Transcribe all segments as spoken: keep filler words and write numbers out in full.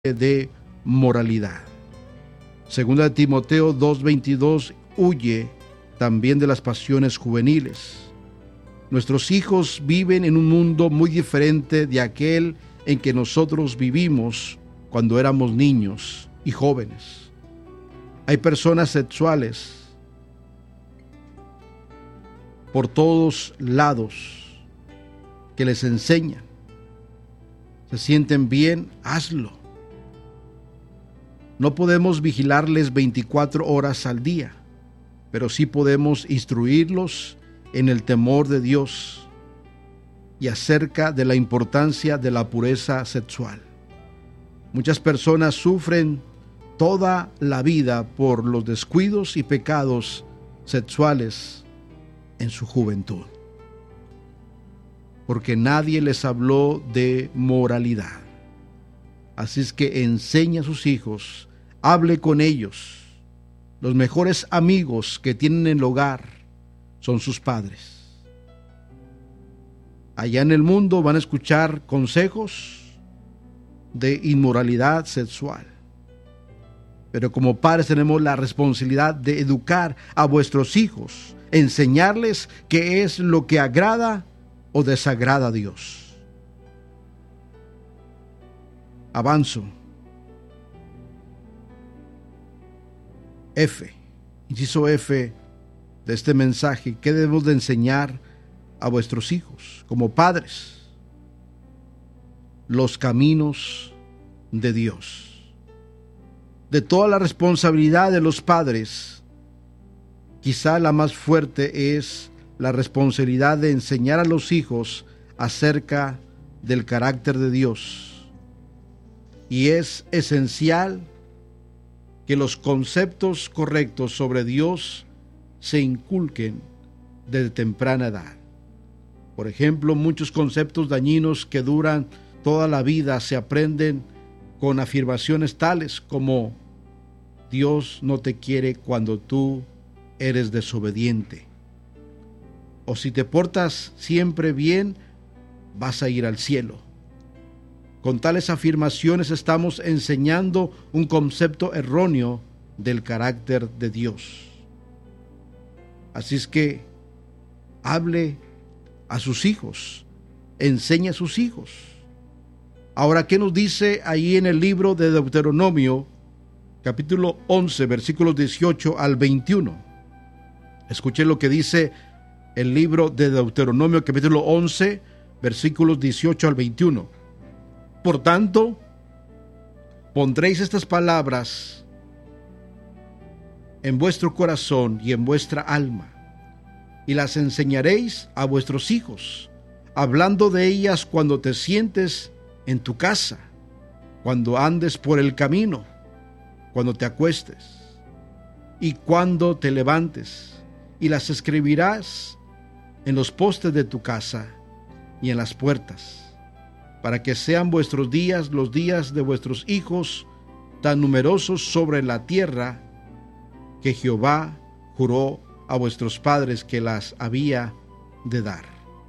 de moralidad. Segunda de Timoteo dos veintidós, huye también de las pasiones juveniles. Nuestros hijos viven en un mundo muy diferente de aquel en que nosotros vivimos cuando éramos niños y jóvenes. Hay personas sexuales por todos lados que les enseñan. Se sienten bien, hazlo. No podemos vigilarles veinticuatro horas al día, pero sí podemos instruirlos en el temor de Dios y acerca de la importancia de la pureza sexual. Muchas personas sufren toda la vida por los descuidos y pecados sexuales en su juventud, porque nadie les habló de moralidad. Así es que enseña a sus hijos, hable con ellos. Los mejores amigos que tienen en el hogar son sus padres. Allá en el mundo van a escuchar consejos de inmoralidad sexual. Pero como padres tenemos la responsabilidad de educar a vuestros hijos, enseñarles qué es lo que agrada o desagrada a Dios. Avanzo. F, inciso F de este mensaje. ¿Qué debemos de enseñar a vuestros hijos como padres? Los caminos de Dios. De toda la responsabilidad de los padres, quizá la más fuerte es la responsabilidad de enseñar a los hijos acerca del carácter de Dios. Y es esencial que los conceptos correctos sobre Dios se inculquen desde temprana edad. Por ejemplo, muchos conceptos dañinos que duran toda la vida se aprenden con afirmaciones tales como: Dios no te quiere cuando tú eres desobediente. O si te portas siempre bien, vas a ir al cielo. Con tales afirmaciones estamos enseñando un concepto erróneo del carácter de Dios. Así es que hable a sus hijos, enseñe a sus hijos. Ahora, ¿qué nos dice ahí en el libro de Deuteronomio, capítulo once, versículos dieciocho al veintiuno? Escuchen lo que dice el libro de Deuteronomio, capítulo once, versículos dieciocho al veintiuno. Por tanto, pondréis estas palabras en vuestro corazón y en vuestra alma, y las enseñaréis a vuestros hijos, hablando de ellas cuando te sientes en tu casa, cuando andes por el camino, cuando te acuestes y cuando te levantes, y las escribirás en los postes de tu casa y en las puertas, para que sean vuestros días los días de vuestros hijos, tan numerosos sobre la tierra que Jehová juró a vuestros padres que las había de dar,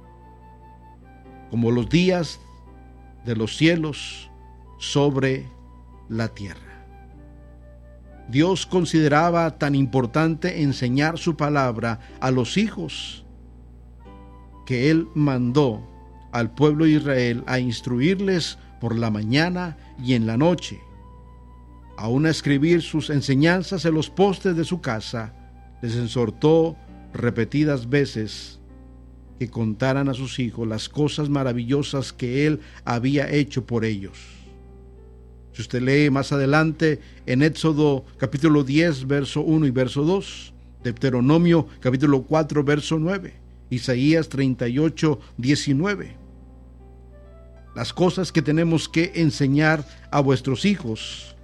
como los días de los cielos sobre la tierra. Dios consideraba tan importante enseñar su palabra a los hijos que Él mandó al pueblo de Israel a instruirles por la mañana y en la noche, aún a escribir sus enseñanzas en los postes de su casa. Les exhortó repetidas veces que contaran a sus hijos las cosas maravillosas que Él había hecho por ellos. Si usted lee más adelante en Éxodo capítulo diez, verso uno y verso dos, Deuteronomio capítulo cuatro, verso nueve, Isaías treinta y ocho, diecinueve. Las cosas que tenemos que enseñar a vuestros hijos: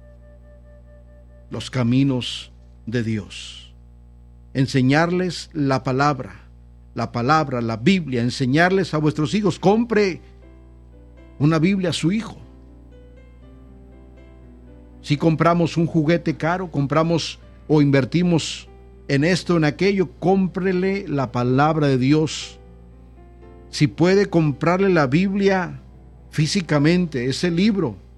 los caminos de Dios. Enseñarles la palabra, la palabra, la Biblia. Enseñarles a vuestros hijos. Compre una Biblia a su hijo. Si compramos un juguete caro, compramos o invertimos en esto, en aquello, cómprele la palabra de Dios. Si puede comprarle la Biblia físicamente, ese libro,